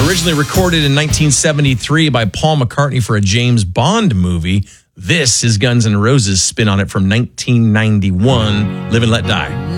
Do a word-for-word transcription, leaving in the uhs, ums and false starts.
Originally recorded in nineteen seventy-three by Paul McCartney for a James Bond movie, this is Guns N' Roses' spin on it from nineteen ninety-one, Live and Let Die.